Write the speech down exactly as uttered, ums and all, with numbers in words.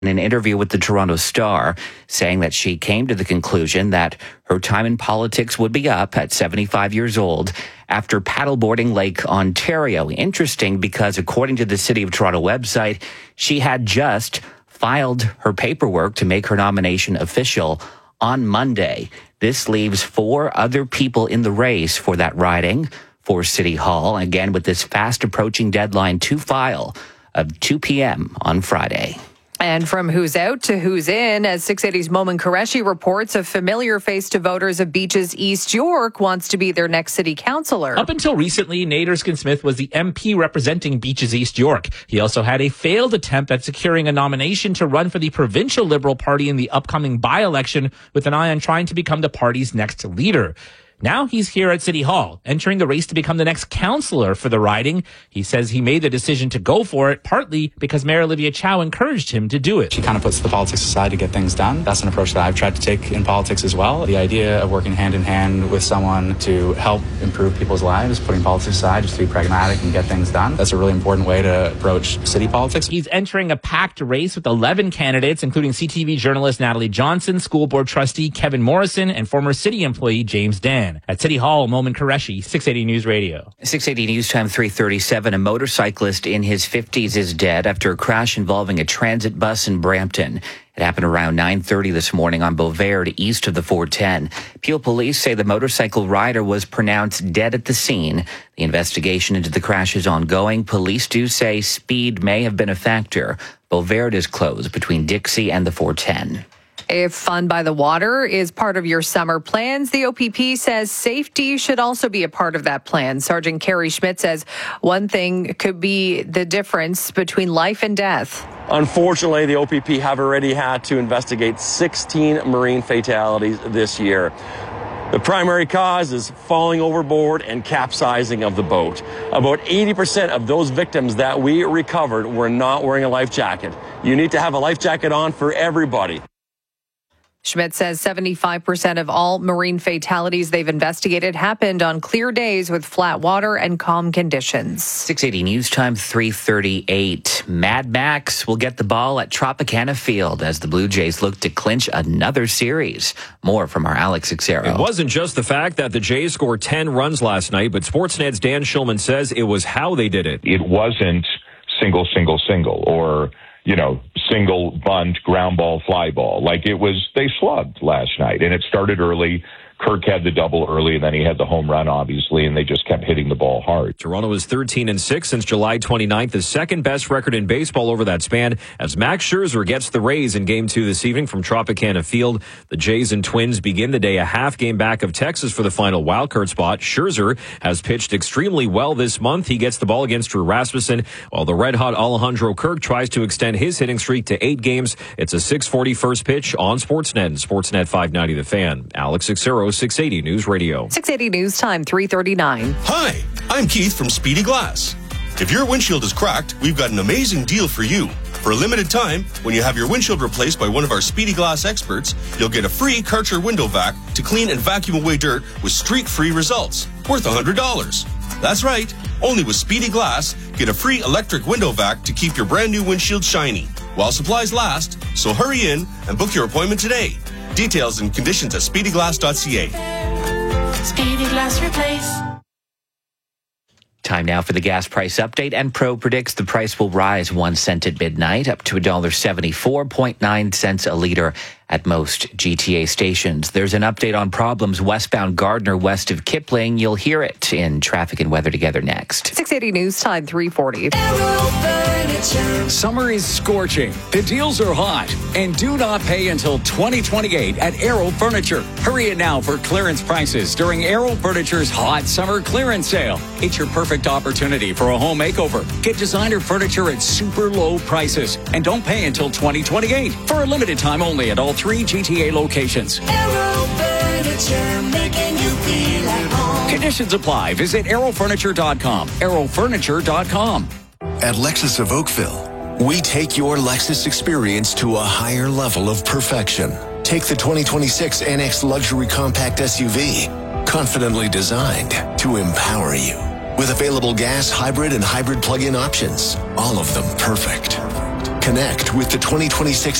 in an interview with the Toronto Star, saying that she came to the conclusion that her time in politics would be up at seventy-five years old after paddleboarding Lake Ontario. Interesting because according to the City of Toronto website, she had just filed her paperwork to make her nomination official on Monday. This leaves four other people in the race for that riding for City Hall, again with this fast approaching deadline to file of two p.m. on Friday. And from who's out to who's in, as six eighty's Momin Qureshi reports, a familiar face to voters of Beaches East York wants to be their next city councillor. Up until recently, Nate Erskine-Smith was the M P representing Beaches East York. He also had a failed attempt at securing a nomination to run for the Provincial Liberal Party in the upcoming by-election, with an eye on trying to become the party's next leader. Now he's here at City Hall, entering the race to become the next councillor for the riding. He says he made the decision to go for it, partly because Mayor Olivia Chow encouraged him to do it. She kind of puts the politics aside to get things done. That's an approach that I've tried to take in politics as well. The idea of working hand in hand with someone to help improve people's lives, putting politics aside just to be pragmatic and get things done, that's a really important way to approach city politics. He's entering a packed race with eleven candidates, including C T V journalist Natalie Johnson, school board trustee Kevin Morrison, and former city employee James Dan. At City Hall, Momin Qureshi, six eighty News Radio. six eighty News Time, three thirty-seven. A motorcyclist in his fifties is dead after a crash involving a transit bus in Brampton. It happened around nine thirty this morning on Beauvais, east of the four ten. Peel police say the motorcycle rider was pronounced dead at the scene. The investigation into the crash is ongoing. Police do say speed may have been a factor. Beauvais is closed between Dixie and the four ten. If fun by the water is part of your summer plans, the O P P says safety should also be a part of that plan. Sergeant Carrie Schmidt says one thing could be the difference between life and death. Unfortunately, the O P P have already had to investigate sixteen marine fatalities this year. The primary cause is falling overboard and capsizing of the boat. About eighty percent of those victims that we recovered were not wearing a life jacket. You need to have a life jacket on for everybody. Schmidt says seventy-five percent of all marine fatalities they've investigated happened on clear days with flat water and calm conditions. six eighty News Time, three thirty-eight. Mad Max will get the ball at Tropicana Field as the Blue Jays look to clinch another series. More from our Alex Xero. It wasn't just the fact that the Jays scored ten runs last night, but Sportsnet's Dan Shulman says it was how they did it. It wasn't single, single, single, or you know, single bunt, ground ball, fly ball. Like it was, they slugged last night, and it started early. Kirk had the double early, and then he had the home run, obviously, and they just kept hitting the ball hard. Toronto is thirteen and six since July twenty-ninth, the second best record in baseball over that span, as Max Scherzer gets the Rays in Game two this evening from Tropicana Field. The Jays and Twins begin the day a half game back of Texas for the final wildcard spot. Scherzer has pitched extremely well this month. He gets the ball against Drew Rasmussen, while the red-hot Alejandro Kirk tries to extend his hitting streak to eight games. It's a six forty first pitch on Sportsnet and Sportsnet five ninety The Fan. Alex Xero, six eighty News Radio. six eighty News Time, three thirty-nine. Hi, I'm Keith from Speedy Glass. If your windshield is cracked, we've got an amazing deal for you. For a limited time, when you have your windshield replaced by one of our Speedy Glass experts, you'll get a free Karcher window vac to clean and vacuum away dirt with streak-free results, worth one hundred dollars. That's right, only with Speedy Glass, get a free electric window vac to keep your brand new windshield shiny, while supplies last, so hurry in and book your appointment today. Details and conditions at speedy glass dot c a. Speedy Glass Replace. Time now for the gas price update, and Pro predicts the price will rise one cent at midnight, up to one dollar seventy-four point nine cents a litre at most G T A stations. There's an update on problems westbound Gardner west of Kipling. You'll hear it in Traffic and Weather Together next. six eighty News Time, three forty. Summer is scorching. The deals are hot. And do not pay until twenty twenty-eight at Aero Furniture. Hurry in now for clearance prices during Aero Furniture's hot summer clearance sale. It's your perfect opportunity for a home makeover. Get designer furniture at super low prices. And don't pay until twenty twenty-eight for a limited time only at all three G T A locations. Aero Furniture, making you feel at home. Conditions apply. Visit aero furniture dot com. aero furniture dot com. At Lexus of Oakville, we take your Lexus experience to a higher level of perfection. Take the twenty twenty-six N X Luxury Compact S U V, confidently designed to empower you. With available gas, hybrid, and hybrid plug-in options, all of them perfect. Connect with the twenty twenty-six